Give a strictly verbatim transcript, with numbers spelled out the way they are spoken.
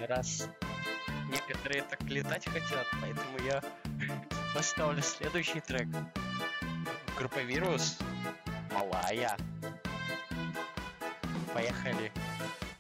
раз некоторые так летать хотят, поэтому я поставлю следующий трек. Группа Вирус. Малая. Поехали.